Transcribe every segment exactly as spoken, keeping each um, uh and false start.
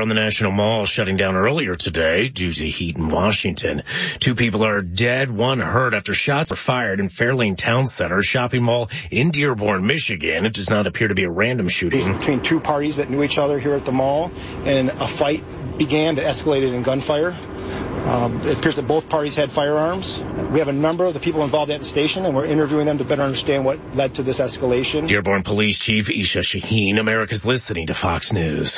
on the National Mall shutting down earlier today due to heat in Washington. Two people are dead, one hurt after shots were fired in Fairlane Town Center, shopping mall in Dearborn, Michigan. It does not appear to be a random shooting. Between two parties that knew each other here at the mall, and a fight began that escalated in gunfire. Um, it appears that both parties had firearms. We have a number of the people involved at the station, and we're interviewing them to better understand what led to this escalation. Dearborn Police Chief Isha Shaheen, America's listening to Fox News.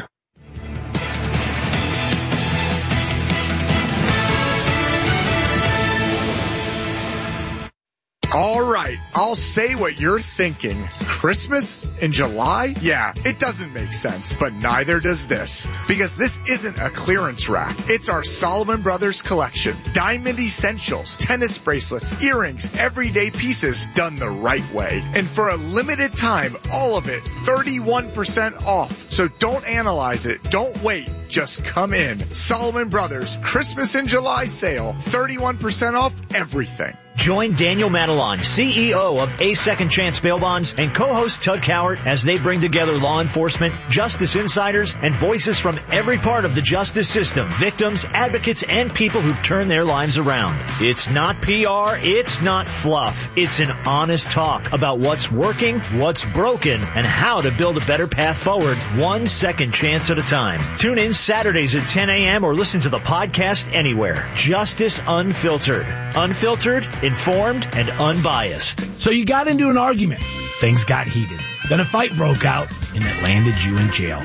All right, I'll say what you're thinking. Christmas in July? Yeah, it doesn't make sense, but neither does this. Because this isn't a clearance rack. It's our Solomon Brothers collection. Diamond essentials, tennis bracelets, earrings, everyday pieces done the right way. And for a limited time, all of it thirty-one percent off. So don't analyze it. Don't wait. Just come in. Solomon Brothers Christmas in July sale. thirty-one percent off everything. Join Daniel Matalon, C E O of A Second Chance Bail Bonds, and co-host Tug Cowart as they bring together law enforcement, justice insiders, and voices from every part of the justice system, victims, advocates, and people who've turned their lives around. It's not P R, it's not fluff. It's an honest talk about what's working, what's broken, and how to build a better path forward, one second chance at a time. Tune in Saturdays at ten a.m. or listen to the podcast anywhere. Justice Unfiltered. Unfiltered, informed, and unbiased. So you got into an argument. Things got heated. Then a fight broke out, and it landed you in jail.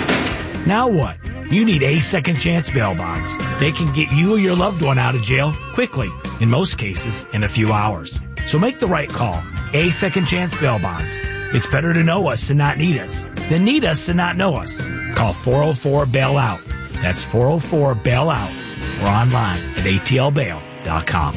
Now what? You need A Second Chance Bail Bonds. They can get you or your loved one out of jail quickly, in most cases, in a few hours. So make the right call. A Second Chance Bail Bonds. It's better to know us and not need us than need us and not know us. Call four oh four bail out. That's four oh four bail out. Or online at A T L bail dot com.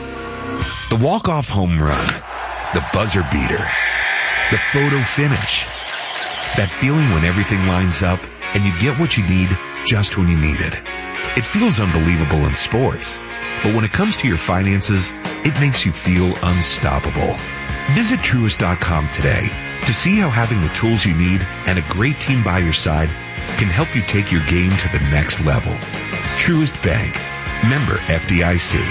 The walk-off home run, the buzzer beater, the photo finish. That feeling when everything lines up and you get what you need just when you need it. It feels unbelievable in sports, but when it comes to your finances, it makes you feel unstoppable. Visit Truist dot com today to see how having the tools you need and a great team by your side can help you take your game to the next level. Truist Bank. Member F D I C.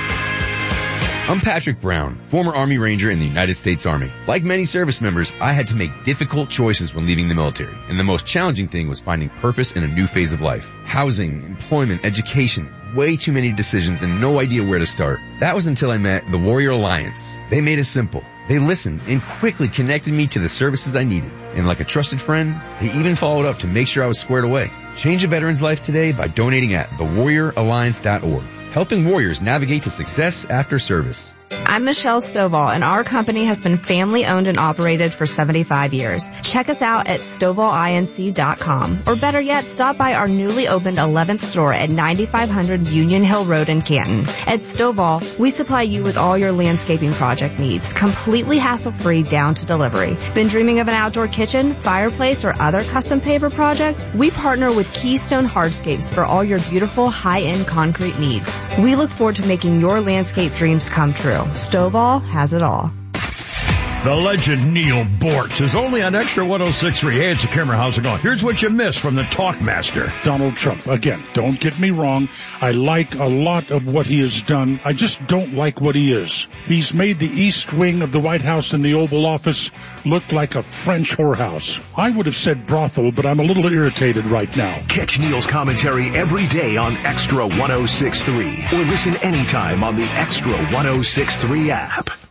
I'm Patrick Brown, former Army Ranger in the United States Army. Like many service members, I had to make difficult choices when leaving the military, and the most challenging thing was finding purpose in a new phase of life. Housing, employment, education, way too many decisions and no idea where to start. That was until I met the Warrior Alliance. They made it simple. They listened and quickly connected me to the services I needed. And like a trusted friend, they even followed up to make sure I was squared away. Change a veteran's life today by donating at the warrior alliance dot org. Helping warriors navigate to success after service. I'm Michelle Stovall, and our company has been family-owned and operated for seventy-five years. Check us out at stovall inc dot com, or better yet, stop by our newly opened eleventh store at ninety-five hundred Union Hill Road in Canton. At Stovall, we supply you with all your landscaping project needs, completely hassle-free down to delivery. Been dreaming of an outdoor kitchen, fireplace, or other custom paver project? We partner with Keystone Hardscapes for all your beautiful high-end concrete needs. We look forward to making your landscape dreams come true. Stovall has it all. The legend Neil Bortz is only on Extra one oh six point three. Hey, it's a camera. How's it going? Here's what you missed from the Talkmaster. Donald Trump. Again, don't get me wrong. I like a lot of what he has done. I just don't like what he is. He's made the East Wing of the White House and the Oval Office look like a French whorehouse. I would have said brothel, but I'm a little irritated right now. Catch Neil's commentary every day on Extra one oh six point three or listen anytime on the Extra one oh six point three app.